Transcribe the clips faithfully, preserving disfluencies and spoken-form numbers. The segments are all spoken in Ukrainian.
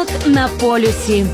Ранок на полюсі.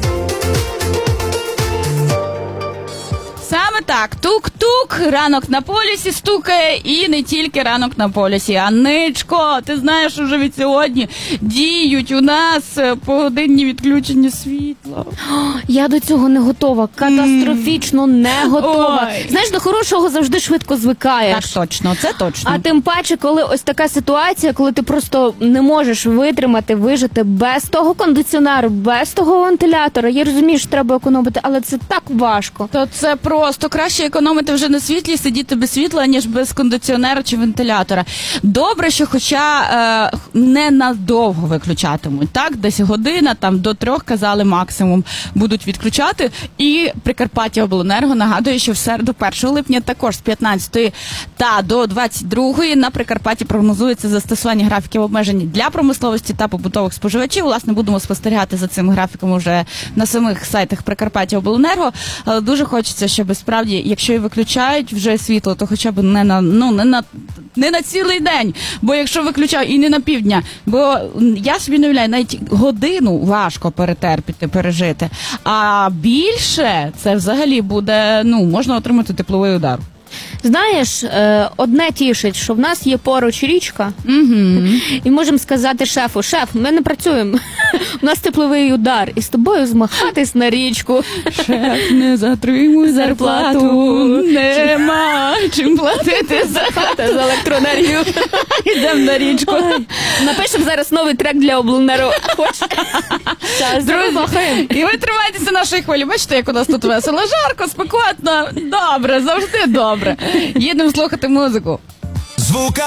Саме так, тук-тук, ранок на полюсі стукає, і не тільки ранок на полюсі. Аничко, ти знаєш, що вже від сьогодні діють у нас погодинні відключення світла. Я до цього не готова, катастрофічно не готова. Ой. Знаєш, до хорошого завжди швидко звикаєш. Так точно, це точно. А тим паче, коли ось така ситуація, коли ти просто не можеш витримати, вижити без того кондиціонеру, без того вентилятора. Я розумію, що треба економити, але це так важко. То це просто краще економити вже на світлі, сидіти без світла, ніж без кондиціонера чи вентилятора. Добре, що хоча е, не надовго виключатимуть, так? Десь година, там до трьох, казали, максимум будуть відключати. І Прикарпаття Обленерго нагадує, що в середу першого липня також з п'ятнадцятої та до двадцять другої на Прикарпатті прогнозується застосування графіків обмежень для промисловості та побутових споживачів. Власне, будемо спостерігати за цим графіком вже на самих сайтах Прикарпаття Обленерго. Але дуже хочеться, щоб справді, якщо і виключають вже світло, то хоча б не на, ну, не на, не на цілий день. Бо якщо виключають і не на півдня, бо я собі не уявляю, навіть годину важко перетерпіти, пережити. А більше це взагалі буде, ну, можна отримати тепловий удар. Знаєш, одне тішить, що в нас є поруч річка, Угу. і можемо сказати шефу: шеф, ми не працюємо, у нас тепловий удар, і з тобою змахатись на річку. Шеф, не затримуй зарплату, нема чим платити за хату. За електроенергію. Йдемо на річку. Напишемо зараз новий трек для Обленерго. Хочеш? Друзі, і ви тримайтеся нашої хвилі. Бачите, як у нас тут весело, жарко, спекотно. Добре, завжди добре. Їдемо слухати музику. Звука